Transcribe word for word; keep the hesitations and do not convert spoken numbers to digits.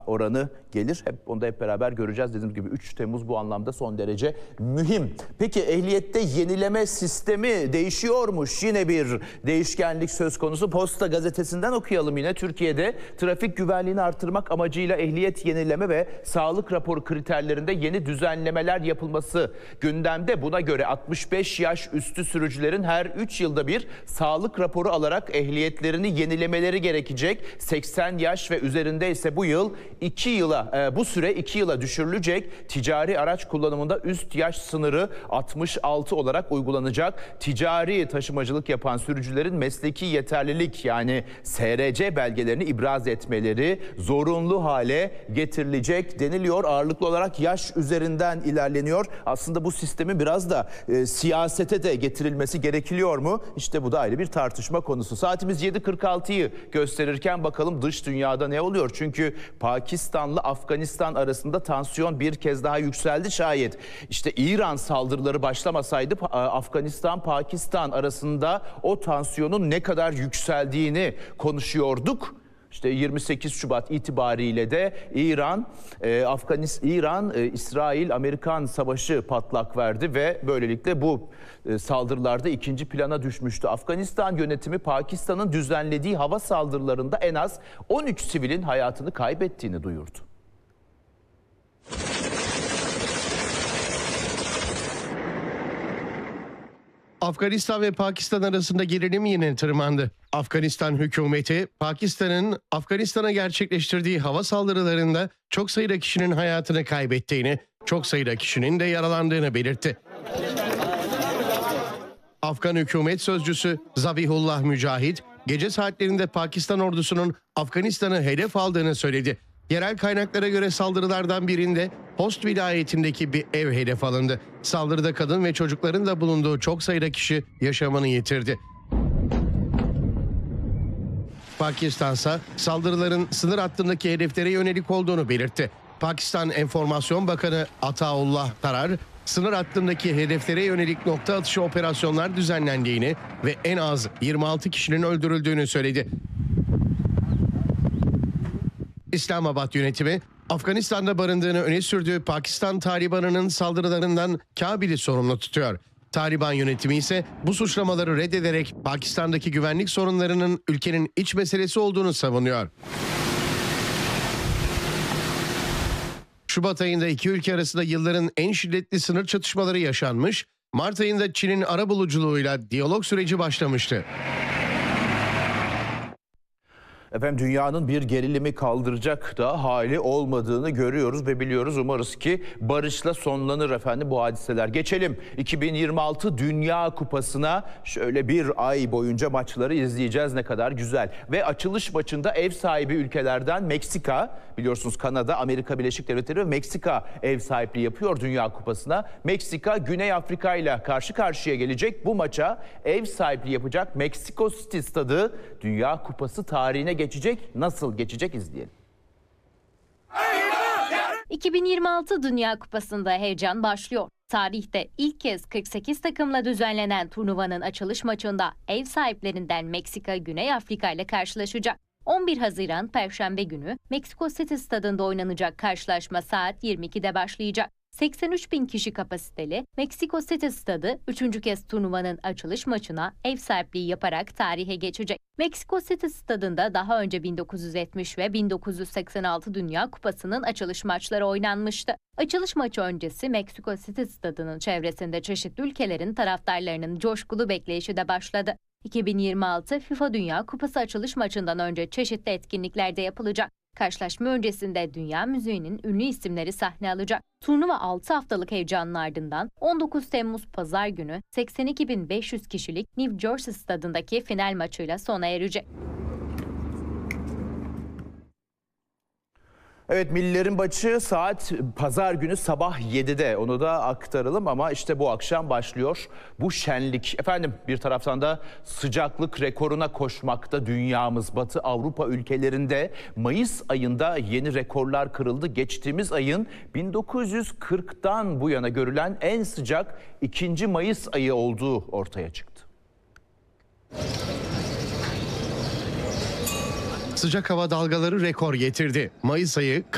oranı gelir. Hep onu da hep beraber göreceğiz. Dediğim gibi üç Temmuz bu anlamda son derece mühim. Peki ehliyette yenileme sistemi değişiyormuş. Yine bir değişkenlik söz konusu. Posta gazetesinden okuyalım yine. Türkiye'de trafik güvenliğini artırmak amacıyla ehliyet yenileme ve sağlık raporu kriterlerinde yeni düzenlemeler yapılması gündemde. Buna göre altmış beş yaş üstü sürücülerin her üç yılda bir sağlık raporu alarak ehliyetlerini yenilemeleri gerekecek. seksen yaş ve üzerinde ise bu yıl iki yıla e, bu süre iki yıla düşürülecek. Ticari araç kullanımında üst yaş sınırı altmış altı olarak uygulanacak. Ticari taşımacılık yapan sürücülerin mesleki yeterlilik yani S R C belgelerini ibraz etmeleri zorunlu hale getirilecek deniliyor. Ağırlıklı olarak yaş üzerinden ilerleniyor. Aslında bu sistemin biraz da e, siyasete de getirilmesi gerekiliyor mu? İşte bu da ayrı bir tartışma konusu. Saatimiz yedi kırk altıyı gösterirken bakalım dış dünyada ne oluyor? Çünkü Pakistan'la Afganistan arasında tansiyon bir kez daha yükseldi şayet. İşte İran saldırıları başlamasaydı Afganistan-Pakistan arasında o tansiyonun ne kadar yükseldiğini konuşuyorduk. İşte yirmi sekiz Şubat itibariyle de İran, e, Afganistan, İran, e, İsrail-Amerikan savaşı patlak verdi ve böylelikle bu e, saldırılarda ikinci plana düşmüştü. Afganistan yönetimi Pakistan'ın düzenlediği hava saldırılarında en az on üç sivilin hayatını kaybettiğini duyurdu. Afganistan ve Pakistan arasında gerilim yine tırmandı. Afganistan hükümeti, Pakistan'ın Afganistan'a gerçekleştirdiği hava saldırılarında çok sayıda kişinin hayatını kaybettiğini, çok sayıda kişinin de yaralandığını belirtti. Afgan hükümet sözcüsü Zabihullah Mücahit, gece saatlerinde Pakistan ordusunun Afganistan'ı hedef aldığını söyledi. Yerel kaynaklara göre saldırılardan birinde Host vilayetindeki bir ev hedef alındı. Saldırıda kadın ve çocukların da bulunduğu çok sayıda kişi yaşamını yitirdi. Pakistan ise saldırıların sınır hattındaki hedeflere yönelik olduğunu belirtti. Pakistan Enformasyon Bakanı Ataullah Tarar, sınır hattındaki hedeflere yönelik nokta atışı operasyonlar düzenlendiğini ve en az yirmi altı kişinin öldürüldüğünü söyledi. İslamabad yönetimi, Afganistan'da barındığını öne sürdüğü Pakistan Taliban'ının saldırılarından Kabil'i sorumlu tutuyor. Taliban yönetimi ise bu suçlamaları reddederek Pakistan'daki güvenlik sorunlarının ülkenin iç meselesi olduğunu savunuyor. Şubat ayında iki ülke arasında yılların en şiddetli sınır çatışmaları yaşanmış, Mart ayında Çin'in arabuluculuğuyla diyalog süreci başlamıştı. Efendim dünyanın bir gerilimi kaldıracak da hali olmadığını görüyoruz ve biliyoruz. Umarız ki barışla sonlanır efendim bu hadiseler. Geçelim iki bin yirmi altı Dünya Kupası'na. Şöyle bir ay boyunca maçları izleyeceğiz, ne kadar güzel. Ve açılış maçında ev sahibi ülkelerden Meksika, biliyorsunuz Kanada, Amerika Birleşik Devletleri ve Meksika ev sahipliği yapıyor Dünya Kupası'na. Meksika Güney Afrika ile karşı karşıya gelecek. Bu maça ev sahipliği yapacak Meksiko City stadı Dünya Kupası tarihine geçecek. Nasıl geçecek izleyelim. iki bin yirmi altı Dünya Kupası'nda heyecan başlıyor. Tarihte ilk kez kırk sekiz takımla düzenlenen turnuvanın açılış maçında ev sahiplerinden Meksika Güney Afrika ile karşılaşacak. on bir Haziran Perşembe günü Meksiko City stadında oynanacak karşılaşma saat yirmi ikide başlayacak. seksen üç bin kişi kapasiteli Meksiko City stadı üçüncü kez turnuvanın açılış maçına ev sahipliği yaparak tarihe geçecek. Meksiko City stadında daha önce bin dokuz yüz yetmiş ve bin dokuz yüz seksen altı Dünya Kupası'nın açılış maçları oynanmıştı. Açılış maçı öncesi Meksiko City stadının çevresinde çeşitli ülkelerin taraftarlarının coşkulu bekleyişi de başladı. iki bin yirmi altı FIFA Dünya Kupası açılış maçından önce çeşitli etkinlikler de yapılacak. Karşılaşma öncesinde dünya müziğinin ünlü isimleri sahne alacak. Turnuva altı haftalık heyecanın ardından on dokuz Temmuz Pazar günü seksen iki bin beş yüz kişilik New Jersey stadındaki final maçıyla sona erecek. Evet, millilerin maçı saat pazar günü sabah yedide, onu da aktaralım ama işte bu akşam başlıyor bu şenlik. Efendim bir taraftan da sıcaklık rekoruna koşmakta dünyamız. Batı Avrupa ülkelerinde Mayıs ayında yeni rekorlar kırıldı. Geçtiğimiz ayın bin dokuz yüz kırktan bu yana görülen en sıcak ikinci Mayıs ayı olduğu ortaya çıktı. Sıcak hava dalgaları rekor getirdi. Mayıs ayı